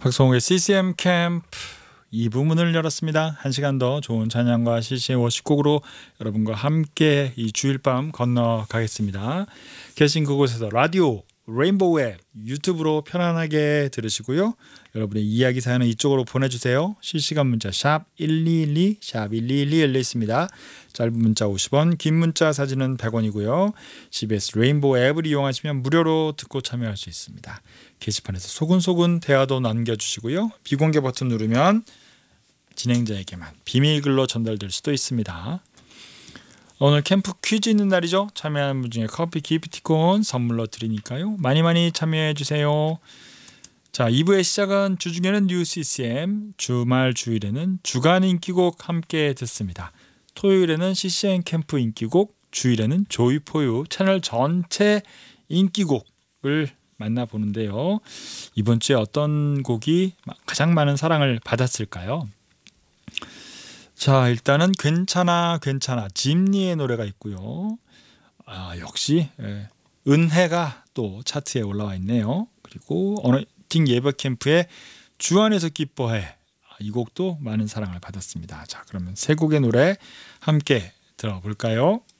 박성욱의 CCM 캠프 2부 문을 열었습니다. 1시간 더 좋은 찬양과 CCM 워십곡으로 여러분과 함께 이 주일밤 건너가겠습니다. 계신 그곳에서 라디오 레인보우 앱 유튜브로 편안하게 들으시고요. 여러분의 이야기 사연은 이쪽으로 보내주세요. 실시간 문자 샵 1212 샵 1212 열려 있습니다. 짧은 문자 50원, 긴 문자 사진은 100원이고요. CBS 레인보우 앱을 이용하시면 무료로 듣고 참여할 수 있습니다. 게시판에서 소근소근 대화도 남겨주시고요. 비공개 버튼 누르면 진행자에게만 비밀글로 전달될 수도 있습니다. 오늘 캠프 퀴즈 있는 날이죠. 참여하는 분 중에 커피 기프티콘 선물로 드리니까요. 많이 참여해 주세요. 자, 2부의 시작은 주중에는 뉴 CCM, 주말 주일에는 주간 인기곡 함께 듣습니다. 토요일에는 CCM 캠프 인기곡, 주일에는 조이포유 채널 전체 인기곡을 만나보는데요. 이번 주에 어떤 곡이 가장 많은 사랑을 받았을까요? 자, 일단은 괜찮아 짐니의 노래가 있고요. 역시 은혜가 또 차트에 올라와 있네요. 그리고 어너팅 예배 캠프의 주 안에서 기뻐해, 이 곡도 많은 사랑을 받았습니다. 자, 그러면 세 곡의 노래 함께 들어볼까요?